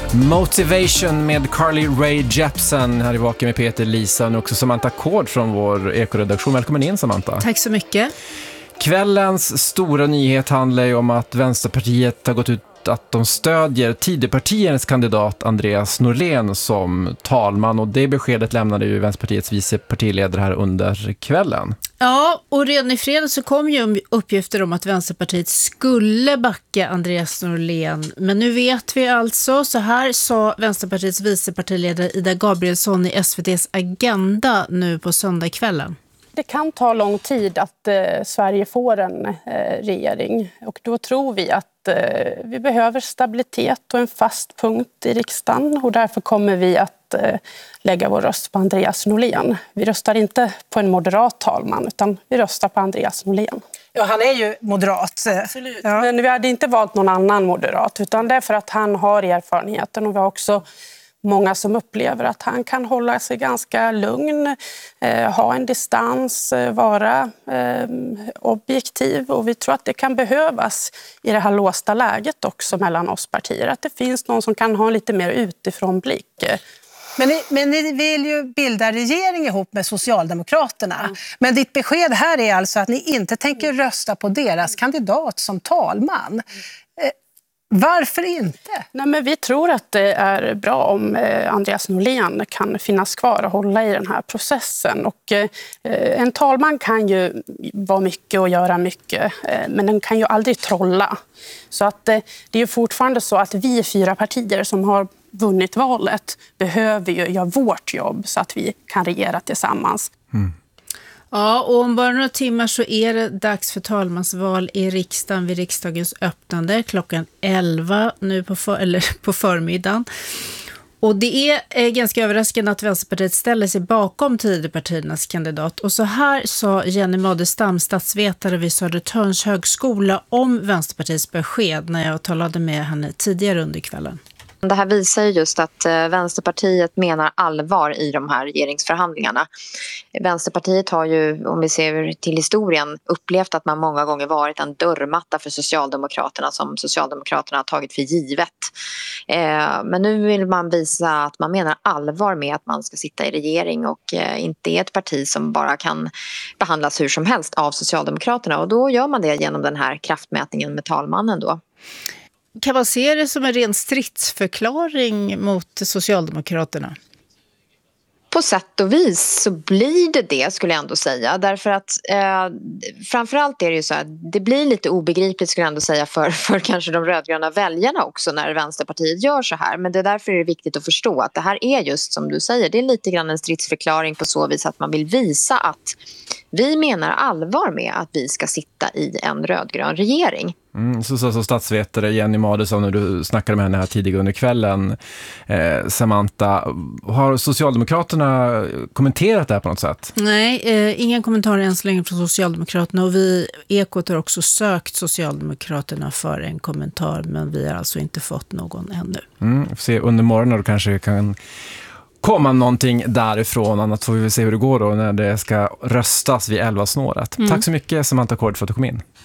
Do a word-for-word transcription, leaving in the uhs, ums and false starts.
Motivation med Carly Rae Jepsen här i Vaken med Peter, Lisa och också Samantha Kård från vår ekoredaktion. Välkommen in, Samantha. Tack så mycket. Kvällens stora nyhet handlar ju om att Vänsterpartiet har gått ut att de stödjer Tidöpartiernas kandidat Andreas Norlén som talman, och det beskedet lämnade ju Vänsterpartiets vice partiledare här under kvällen. Ja, och redan i fredag så kom ju uppgifter om att Vänsterpartiet skulle backa Andreas Norlén. Men nu vet vi alltså, så här sa Vänsterpartiets vice partiledare Ida Gabrielsson i S V T:s Agenda nu på söndagskvällen. Det kan ta lång tid att eh, Sverige får en eh, regering, och då tror vi att eh, vi behöver stabilitet och en fast punkt i riksdagen, och därför kommer vi att eh, lägga vår röst på Andreas Norlén. Vi röstar inte på en moderat talman, utan vi röstar på Andreas Norlén. Ja, han är ju moderat. Absolut. Ja. Men vi hade inte valt någon annan moderat, utan det är för att han har erfarenheten, och vi har också många som upplever att han kan hålla sig ganska lugn, eh, ha en distans, eh, vara eh, objektiv. Och vi tror att det kan behövas i det här låsta läget också mellan oss partier. Att det finns någon som kan ha en lite mer utifrån blick. Men ni, men ni vill ju bilda regering ihop med Socialdemokraterna. Mm. Men ditt besked här är alltså att ni inte tänker rösta på deras kandidat som talman. Mm. Varför inte? Nej, men vi tror att det är bra om eh, Andreas Norlén kan finnas kvar och hålla i den här processen. Och, eh, en talman kan ju vara mycket och göra mycket, eh, men den kan ju aldrig trolla. Så att, eh, det är ju fortfarande så att vi fyra partier som har vunnit valet behöver ju göra vårt jobb så att vi kan regera tillsammans. Mm. Ja, och om bara några timmar så är det dags för talmansval i riksdagen vid riksdagens öppnande klockan elva nu på, för, eller på förmiddagen. Och det är ganska överraskande att Vänsterpartiet ställer sig bakom Tidöpartiernas kandidat. Och så här sa Jenny Madestam, statsvetare vid Södertörns högskola, om Vänsterpartiets besked när jag talade med henne tidigare under kvällen. Det här visar ju just att Vänsterpartiet menar allvar i de här regeringsförhandlingarna. Vänsterpartiet har ju, om vi ser till historien, upplevt att man många gånger varit en dörrmatta för Socialdemokraterna som Socialdemokraterna har tagit för givet. Men nu vill man visa att man menar allvar med att man ska sitta i regering och inte är ett parti som bara kan behandlas hur som helst av Socialdemokraterna. Och då gör man det genom den här kraftmätningen med talmannen då. Kan man se det som en ren stridsförklaring mot Socialdemokraterna? På sätt och vis så blir det det, skulle jag ändå säga. Därför att eh, framförallt är det ju så att det blir lite obegripligt, skulle jag ändå säga, för, för kanske de rödgröna väljarna också när Vänsterpartiet gör så här. Men det är därför är det viktigt att förstå att det här är just som du säger, det är lite grann en stridsförklaring på så vis att man vill visa att vi menar allvar med att vi ska sitta i en rödgrön regering. Mm, så, så, så statsvetare Jenny Madesson, när du snackade med henne här tidigare under kvällen, eh, Samantha, har Socialdemokraterna kommenterat det här på något sätt? Nej, eh, ingen kommentar än så länge från Socialdemokraterna, och vi Ekot har också sökt Socialdemokraterna för en kommentar, men vi har alltså inte fått någon ännu. Mm, får se under morgonen då kanske kan komma någonting därifrån, annat får vi väl se hur det går då när det ska röstas vid elva snåret. Mm. Tack så mycket, Samantha Kård, för att du kom in.